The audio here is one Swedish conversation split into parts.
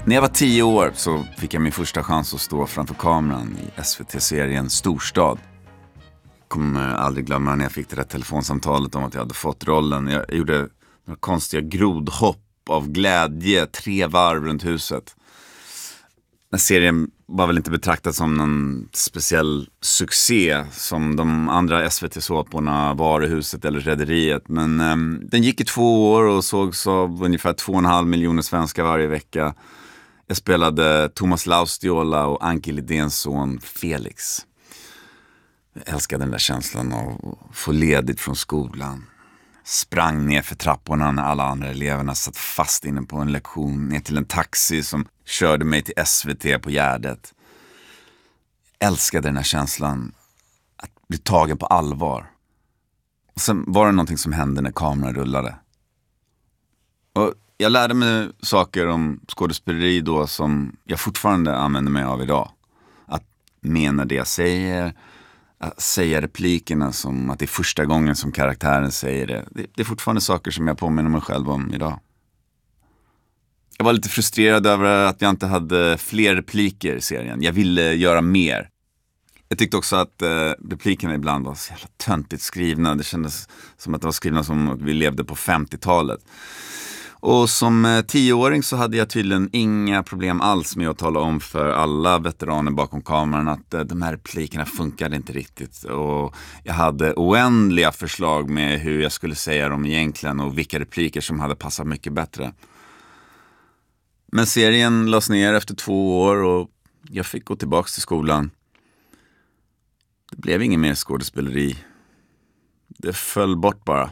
När jag var 10 år så fick jag min första chans att stå framför kameran i SVT-serien Storstad. Jag kommer aldrig glömma när jag fick det där telefonsamtalet om att jag hade fått rollen. Jag gjorde några konstiga grodhopp av glädje, 3 varv runt huset. Den serien var väl inte betraktad som någon speciell succé som de andra SVT-såporna Varuhuset eller Rederiet. Men den gick i 2 år och sågs av ungefär 2,5 miljoner svenskar varje vecka. Jag spelade Thomas Laustiola och Anki Lidéns son Felix. Jag älskade den där känslan av att få ledigt från skolan. Sprang ner för trapporna när alla andra eleverna satt fast inne på en lektion, ner till en taxi som körde mig till SVT på Gärdet. Jag älskade den här känslan att bli tagen på allvar. Och sen var det någonting som hände när kameran rullade. Och jag lärde mig saker om skådespeleri då som jag fortfarande använder mig av idag. Att mena det jag säger, att säga replikerna som att det är första gången som karaktären säger det. Det är fortfarande saker som jag påminner mig själv om idag. Jag var lite frustrerad över att jag inte hade fler repliker i serien. Jag ville göra mer. Jag tyckte också att replikerna ibland var så jävla töntigt skrivna. Det kändes som att det var skrivna som att vi levde på 50-talet. Och som 10-åring så hade jag tydligen inga problem alls med att tala om för alla veteraner bakom kameran att de här replikerna funkade inte riktigt. Och jag hade oändliga förslag med hur jag skulle säga dem egentligen och vilka repliker som hade passat mycket bättre. Men serien lades ner efter 2 år och jag fick gå tillbaka till skolan. Det blev ingen mer skådespeleri. Det föll bort bara.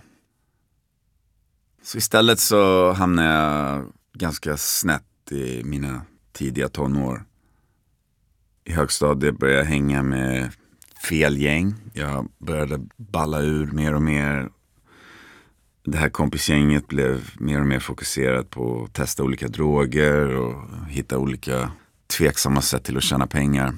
Så istället så hamnade jag ganska snett i mina tidiga tonår. I högstadiet började jag hänga med fel gäng. Jag började balla ur mer och mer. Det här kompisgänget blev mer och mer fokuserat på att testa olika droger och hitta olika tveksamma sätt till att tjäna pengar.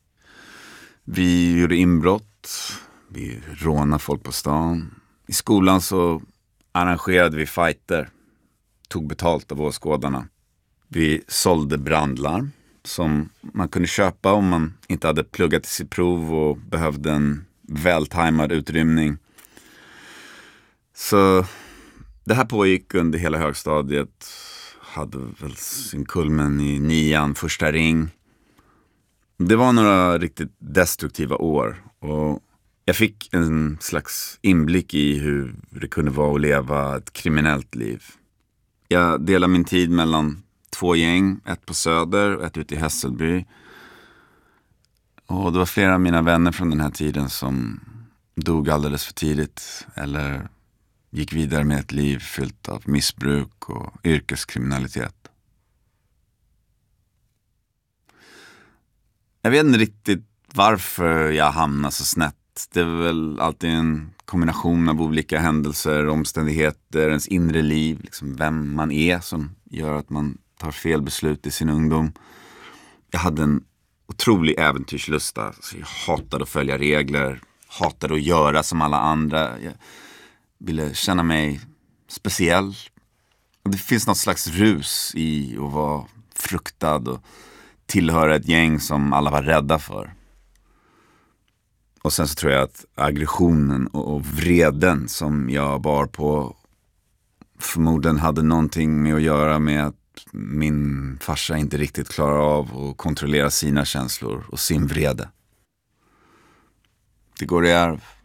Vi gjorde inbrott, vi rånade folk på stan. I skolan så arrangerade vi fighter, tog betalt av åskådarna. Vi sålde brandlarm som man kunde köpa om man inte hade pluggat i sitt prov och behövde en vältajmad utrymning. Så det här pågick under hela högstadiet. Hade väl sin kulmen i 9:an, första ring. Det var några riktigt destruktiva år och jag fick en slags inblick i hur det kunde vara att leva ett kriminellt liv. Jag delade min tid mellan 2 gäng, ett på Söder och ett ute i Hässelby. Och det var flera av mina vänner från den här tiden som dog alldeles för tidigt eller gick vidare med ett liv fyllt av missbruk och yrkeskriminalitet. Jag vet inte riktigt varför jag hamnade så snett. Det är väl alltid en kombination av olika händelser, omständigheter, ens inre liv, liksom vem man är som gör att man tar fel beslut i sin ungdom. Jag hade en otrolig äventyrslusta. Så jag hatade att följa regler, hatade att göra som alla andra. Jag ville känna mig speciell. Och det finns något slags rus i att vara fruktad och tillhöra ett gäng som alla var rädda för. Och sen så tror jag att aggressionen och vreden som jag bar på förmodligen hade någonting med att göra med att min farsa inte riktigt klarar av att kontrollera sina känslor och sin vrede. Det går i arv.